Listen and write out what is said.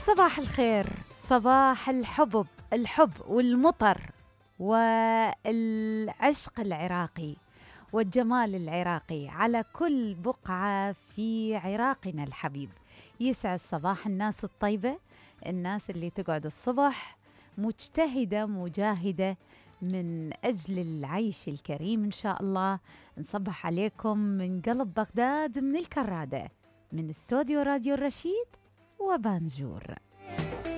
صباح الخير، صباح الحب والمطر والعشق العراقي والجمال العراقي على كل بقعة في عراقنا الحبيب. يسعد صباح الناس الطيبة، الناس اللي تقعد الصبح مجتهدة مجاهدة من أجل العيش الكريم إن شاء الله. نصبح عليكم من قلب بغداد، من الكرادة، من استوديو راديو الرشيد وبانجور.